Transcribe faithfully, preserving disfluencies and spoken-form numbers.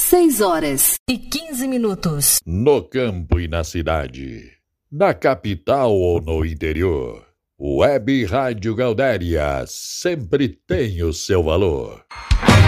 seis horas e quinze minutos. No campo e na cidade, na capital ou no interior, Web Rádio Gaudéria sempre tem o seu valor.